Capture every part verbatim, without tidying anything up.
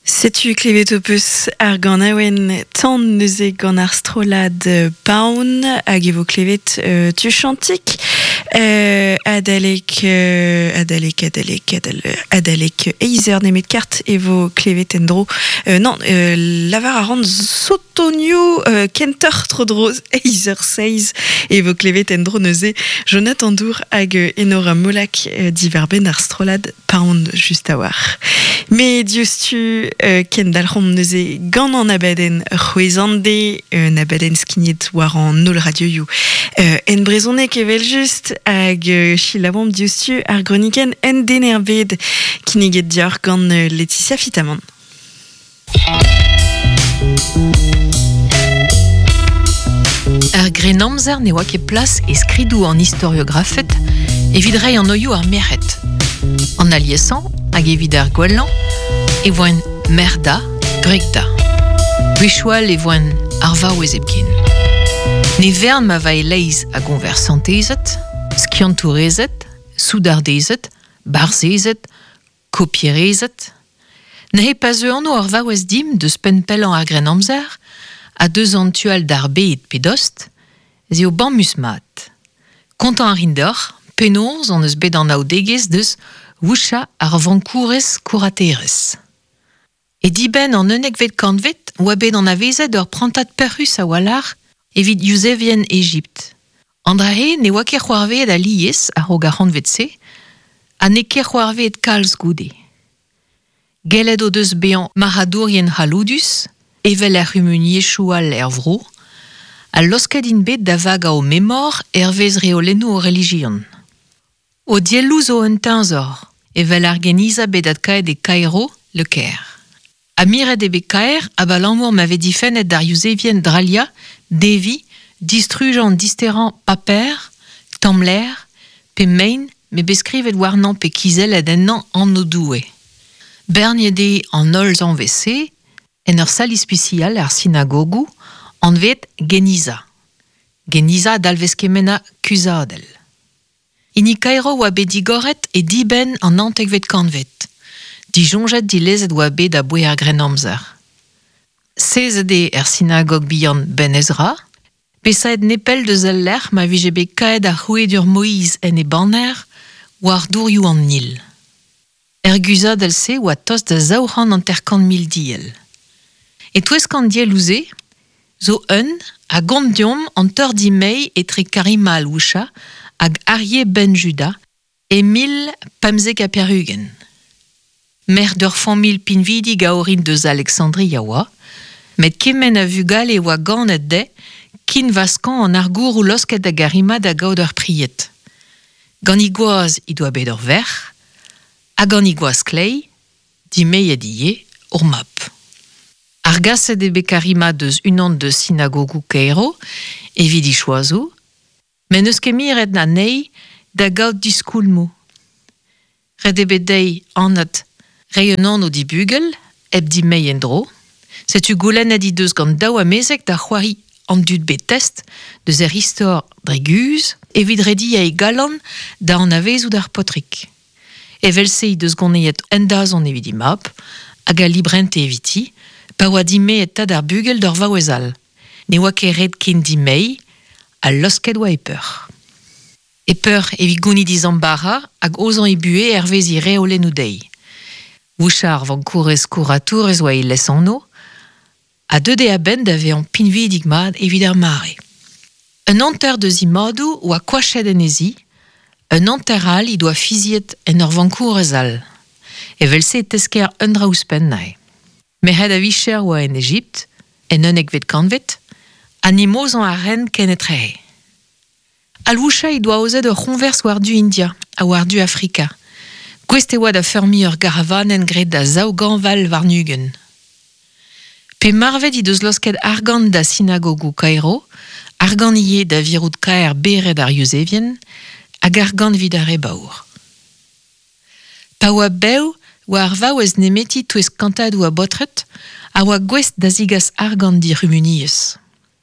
Setu klevetopus ar gant aouen tan neuze gant ar strolad paoun hag evo klevet euh, tu chantik euh, adalek euh, adalek adalek adalek adalek eizer nemet kart evo klevet endro euh, non euh, lavar a rand sotonio euh, kenter trodro eizer seiz evo klevet endro neuze Jonathan Dour hag enora molak euh, diverben ar strolad paoun just a war. Me diostu euh, ken dalc'hom neuze gant an abadenn c'hwezande euh, n'abadenn skignet war an nol radio you euh, en brezonek evel just hag euh, chilavon diostu ar groniken en denerbed kiniget dior gant euh, Laetitia Fitaman. Ar grenamzer ne oa ket plas e skridou an historiografet evidrei an oioù ar meret. An aliesan hag evit ar gwellañ e voen merda, gregda. Gwechoual e voen ar vaouez epkin. Ne vern ma va e leiz a gonversantezet, skiantourezet, soudardezet, barzezet, kopierezet. Ne he pas eo anno ar vaouez dim deus penpellan ar grenamzer a deus an tual d'ar bet pedost, zi o ban mat. Kontant ar indor, penoz an eus bet an aodegez deus woucha ar vankourez kouraterez. E diben an unnek vet kantvet, oa bet an avezet ur prantat perrus a walar evit Yousevien Egypt. Andrahe ne oa ket c'hoarvet a liez ar o garant vet se, a ne ket c'hoarvet kalz goude. Geled o deus bean maradourien haloudus, evel ar humunier choual er vro, a losket in bet da vag a o memor ervez reolenno o religion. O dielouz o un tenzor, evel ar geniza bet ad kaet e Cairo, le Caire. A miret e bet Caire, a balanmour m'ave difennet d'ar Yousevien dralia, devi, distrujan disteran paper, tamler, pe mein, me beskrivet warnan pe kizel ed ennan an o doue. Berniede an olz an vese, en ur sal ispicial ar synagogu, an vet geniza. Geniza dalvez kemena kuzadel. Ini Cairo oa bet digoret e diben an antek vet kantvet. Dijonjet dilezet oa bet da boe ar grenamzer. Sezede er synagog bihan Ben Ezra, pesaet nepel de zeller ma vije bet kaet ar c'houedur Moïse en e banner war dourioù an Nil. Er guzadel se oa tos da zaouran an terkant mil diel. Et toueskant dielouze, zo un a gondiom an teur di mei etre Karima al-Woucha hag Arié Ben Juda e mil pamzek a perhugen. Mer d'ur famil pinvidig a orin deus Alexandria oa, met kemen a vugal e oa ganet de kin vaskan an argour ou losket da garima da gaud ur priet. Gant igwaz i doa bet ur ver, a gant igwaz klei, di mei e die ur map. Ar gaset e bet karima deus unan de synagogu Cairo, evit i choazou, men eus ket miret na nei da gaud diskoulmou. Red e bet dei anat reionan o di bugel, eb di mei endro, setu goulennet i deus gant daou a mezek da c'hoari an dud bet test deus er istor dreguz, evit redi a e galan da an avezou d'ar potrik. Evel se i deus goneiet endaz an evit i map, hag a librent eviti, pa oa di me et tad ar bugel d'ur vaouezal. Ne oa ket red ken di mei, a losket oa e peur. E peur evit gouni di zambara hag ozan e bue ervez i reolen ou dei. Wouchar van kourez kouratourez oa e les an o, a deude a ben da vean pinvidig mad evit ar mare. Un anter deus i madou oa kwachet en ezi, un anteral i doa fiziet en ur van kourezal. Evel se tesker un draouspen nae. Mehed a vicher oa en Egypt, en unnek vet kantvet, animoz an arren ken etre. Al woucha i doa ozet ur c'honvers war du India, a war du Afrika. Gwest e oa da fermi ur garavan en gret da zaouganval varnugen. Pe marvet i deus losket argan da synagogu Cairo, argan ie da virout kaer beret ar Yousevien, hag argan vid ar ebaour. Pa oa bew, oa ar vaouez nemeti touez kantad oa botret, a oa gwest da zigas argan di rumuniez.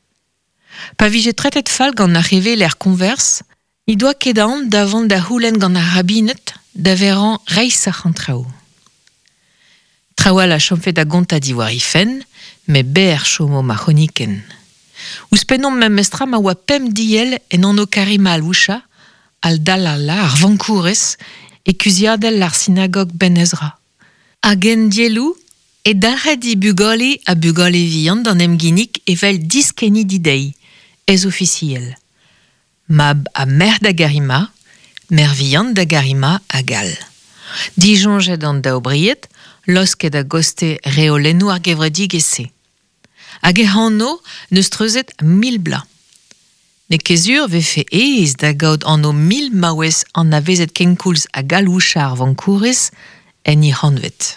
Pa vije tretet fal gant ar reve l'er konvers, i doa kedan davant da houlen gant ar rabinet da veran reis ar c'hantraoù. Trawa la chomfet a gonta diwar ifen, me ber chomo ma choniken. Ouspenom mem mestra ma oa pem diel en an o karima al woucha, al dalala ar vankourez, e kuziadel ar synagog Ben Ezra. Agen dielou, e dalredi bugoli a bugoli viand an emginik evel diskeni didei, ez officiel. Mab a mer da garima, mer viand da garima a gal. Dijonjet an da obriet, losket a goste reolenou ar gevredig esse. Hag e hanno neus treuzet mil bla. Ne kezur ve fe eiz da gaud anno mil maouez an a vezet kenkoulz a gal wouchar vankourez en i hanvet.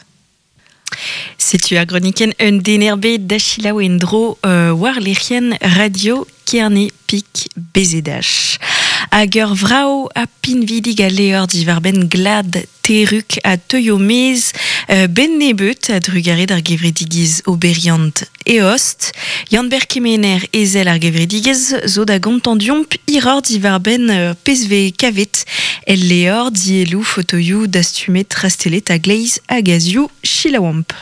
Setu ar groniken un denerbe d'achila oen dro euh, war lerien radio kerne pik bezedach. Hag ur vrao a pinvidig a leor diwar ben glad teruk a teuio mez euh, ben nebeut a drugaret ar gevredigiz oberiant e host. Yann berkemener ezel ar gevredigiz zo da gontandiomp iror diwar ben euh, pezve kavet el leor dielou fotoiou d'astumet rastelet a gleiz a gaziou chilawamp.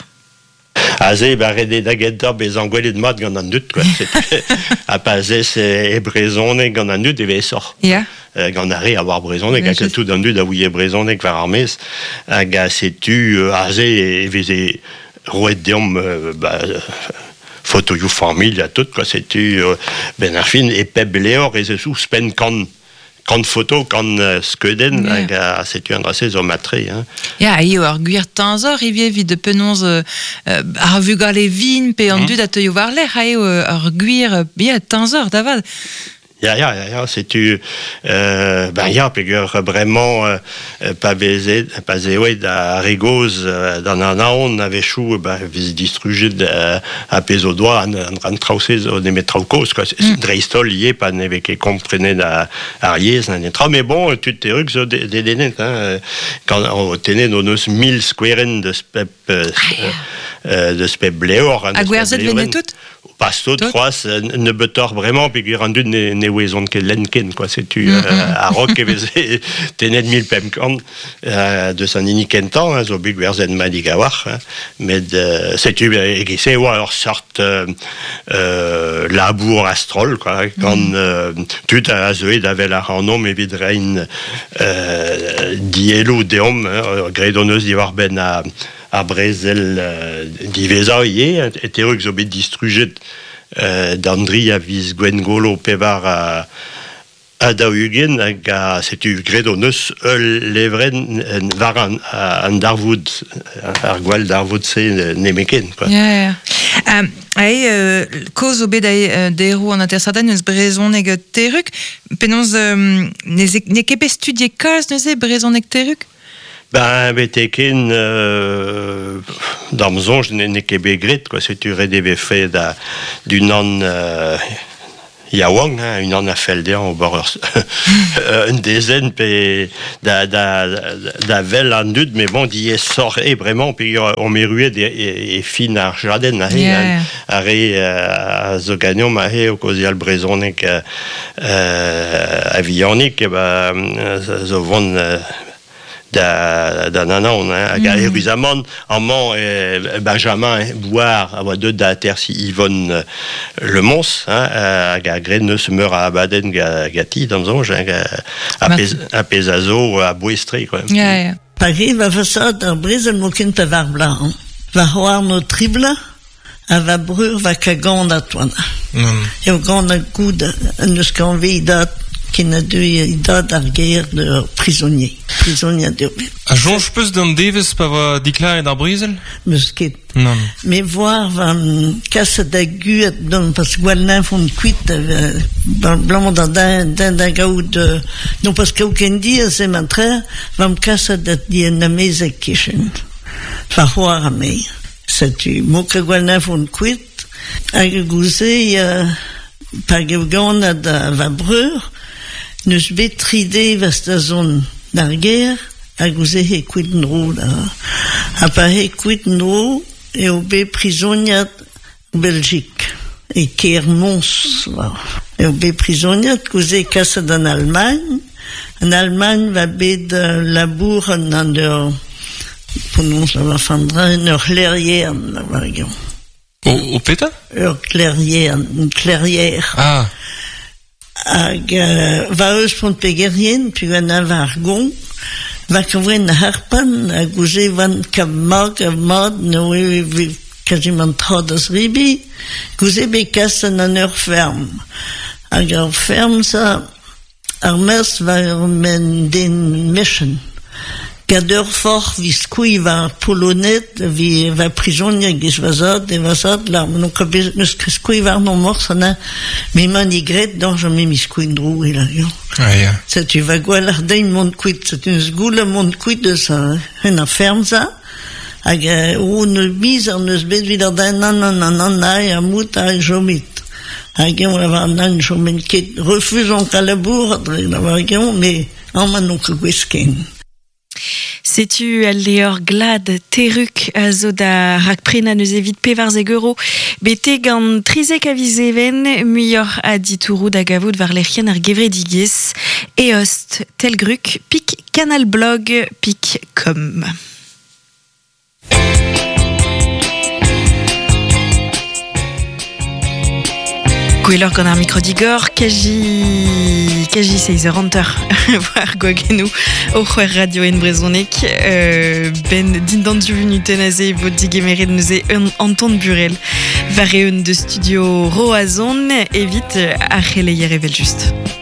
Aze, ba rede da gedor bez an gwelet mat gant an dut, quoi. A pazez e brezonek gant an dut e vezor. Yeah. Uh, gant are a war brezonek, hag a tout an dut a ouie brezonek war armez, hag a setu uh, aze e veze roet deom uh, ba, fotoioù famil a tout, quoi. Setu uh, ben ar fin e pep leor e ze sous pen kan Quand photo, quand uh, skeden, yeah. hag a setu an drase zo matre. Hein. Ja, yeah, eo ar gwir tanzor, evie vid de penonz uh, ar vugal e vin, pe an mm. dud a teuio war ler, ha eo ar gwir, uh, yeah, tanzor, davad. Ja, ja, ja, ja, setu, euh, ben ja, pegur bremañ euh, pa vezet, pa zeouet a regoz euh, dan an aon a vechou, ben, vez distrujet euh, a pezo doa an, an, an traousez o nemet traokoz, quoi. Mm. Dreistol ie, pa neve ket komprenet a, a riez, nan etra, mais bon, tu te rug zo de, de denet, hein, quand on tenet no neus mil skoueren de spep, euh, euh, de spep bleor. A gwerzet venet tout? Pas tout, trois, ne betor vraiment, puis qu'il rendu ne, ne ouezon que l'enken, quoi. C'est tu, mm-hmm. euh, à rock, et vezé, tenet mille pemkan, euh, de san inikentan, hein, zo big verzen madigawar, hein, mais de, c'est tu, et qui c'est, ou alors sorte, euh, euh, labour astrol, quoi, quand, mm-hmm. euh, tu t'as zoé d'avel à ranon, mais vidrein, euh, dielou deom, hein, gredoneuse d'ivar ben à, a brezel uh, diveza ie, et eruk zo bet distrujet uh, d'Andri a viz Gwen Golo pevar a, a daougen, hag a setu gredoneus eul levren var an, an darvoud, ar gwal darvoud se nemeken, quoi. Ja, ja. Um, Hai, uh, koz o bet uh, derou an intersadan eus brezonek teruk, penonz um, ne kepe studie kalz neuze brezonek teruk? Ben, beteken, euh, d'amzon, je n'ai ket begret, quoi, c'est tu redeve fait da, d'une an, euh, Yawang, hein, une an a felder au bord, une dizaine, pe, da, da, da vel an dud, mais bon, d'y est soré, vraiment, puis on m'est rué des, et fin ar jaden, hein, yeah. Are, a zo gagnon, ma he, o kozi al brezonek, euh, avionik, e ba, zo von, da, da nanan, hein, hag a eruzamant, amant eh, Benjamin eh, boire, a oa deud da ter si Yvonne euh, Le Mons, hein, hag a gred neus meur a abaden ga, gati, damzonj, hein, a, pez, a pezazo, a boestre, quoi. Ja, ja. Pari va fasad ar brezel moken pa var blan, va c'hoar no tribla, a va brur va ka gant at oana. Mm. Eo gant a goud an eus kan vei dat, ken a deuil idad ar ger de prisonnier. Prisonnier de... A jonge peus d'an devez pa va diklaret ar brezel? Meus ket. Non. Me voir va kasa da guet don pas gwalnan fon kuit blanc da da da gaout non pas ka ken dia se mantra va kasa da di na mesa kitchen. Va voir a me. C'est tu mo ka gwalnan fon kuit a gouze pa gant da va breur. Neus bet tride vast a zon d'ar ger, a gouze he kuit nro da. A pa he kuit nro, e o bet prisoniat Belgique. E ker mons, va. E o bet prisoniat gouze kasad an Allemagne. An Allemagne va bet labour an an der Pour nous, ça va fendre une clairière, là, par exemple. Au, au péta? Une clairière, une clairière. Ah. Hag, uh, va eus pont pegerien, puis van a vargon, va kavren harpan, a gouze van kab mag, a mad, no e vi quasiment trodas ribi, gouze be kassen an ur ferm. Hag ur ferm sa, ar mes va ur men den mechen. Gadeur fort vi skouy va polonet, vi va prisonnier gis vazad, e vazad, la, non kabez, neus ket skouy var non mors, ana, mi man igret, dan je me mi skouy drou, e la, yo. Ah, ja. Ça, tu vas gwell ar dein mont kuit, c'est une sgoule mont kuit de ça, en a ferme ça, hag, ou ne mise ar neus bet vid ar dein nan nan nan nan nan, a mout a jomit. Hag, on va nan jomen ket, refusons kalabour, la vargon, mais, en man non que gwesken. Setu al leor glad teruk a zo da rak prena neus evit pevar zeg euro. Bete gant trizek a vizeven, muior a ditourou da gavout var lercien ar gevredigez, e ost tel gruk pik canalblog pik com. Gwellor gant ar micro digor, kaji kaji seiz eur anter war gwagenou o c'hwer radio en brezonek, euh, ben dindan duvunuten aze vod digemeret neuze Anton Burel var eun de studio Roazon evit ar c'heleier evel just.